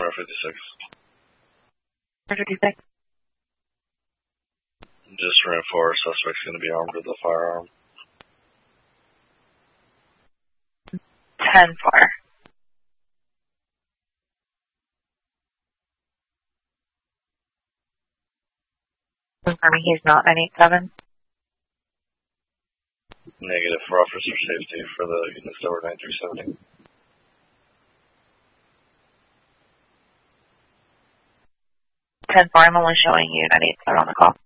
Route 56. 56. Just reinforce, suspect's going to be armed with a firearm. 10-4. Confirming he's not 987. Negative for officer safety for the units that were 9370. I'm only showing you 987 on the call.